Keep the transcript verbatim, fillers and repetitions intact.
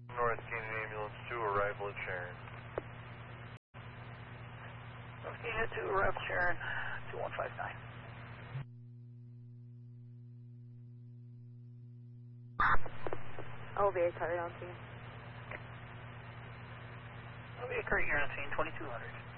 North Canyon Ambulance two, arrival at Sharon. North Canyon two, arrival Sharon, two one five nine. O V A carrier on scene. O V A carrier on scene, twenty-two hundred.